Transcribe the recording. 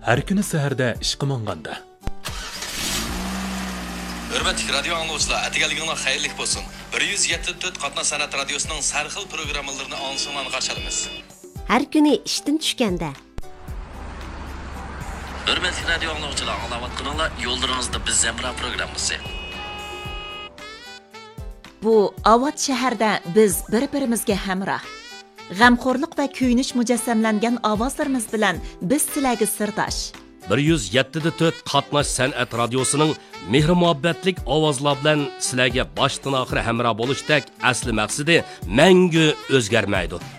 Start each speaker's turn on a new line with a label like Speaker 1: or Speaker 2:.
Speaker 1: Har kuni saharda ishqa monganda.
Speaker 2: Hürmetli radyo anlayışlar, atigaliginiz hayırlı olsun. 174 Qatna Sanat Radyosu'nun sarxil programmalarını ansıman qarşılaymiz.
Speaker 3: Har kuni ishdan tushganda.
Speaker 2: Hürmetli radyo anlayışlar, anlayatqanlar yo'llaringizda biz Zemra programmasi.
Speaker 4: Bu Avat shahrida biz bir-birimizga hamroh. G'amxo'rlik va kuyinish mujassamlangan ovozlarimiz bilan biz sizlarga sirdosh.
Speaker 5: 107.4 Qatnash San'at Radiosu'nun mehr-muhabbatlik ovozlar bilan sizlarga boshdan oxir hamroh bo'lishdek asli maqsadi mangu o'zgarmaydi.